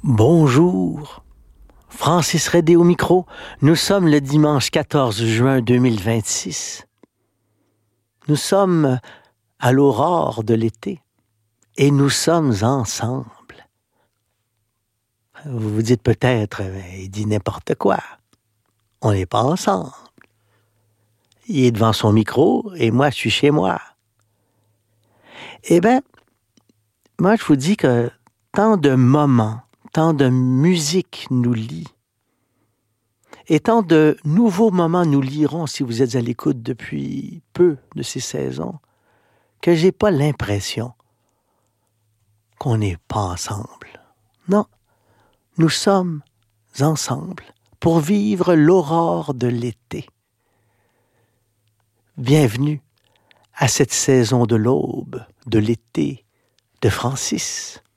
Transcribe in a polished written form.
Bonjour, Francis Redé au micro. Nous sommes le dimanche 14 juin 2026. Nous sommes à l'aurore de l'été et nous sommes ensemble. Vous vous dites peut-être, il dit n'importe quoi. On n'est pas ensemble. Il est devant son micro et moi, je suis chez moi. Eh bien, moi, je vous dis que tant de moments, tant de musique nous lie. Et tant de nouveaux moments nous lieront si vous êtes à l'écoute depuis peu de ces saisons, que j'ai pas l'impression qu'on n'est pas ensemble. Non, nous sommes ensemble pour vivre l'aurore de l'été. Bienvenue à cette saison de l'aube, de l'été, de Francis.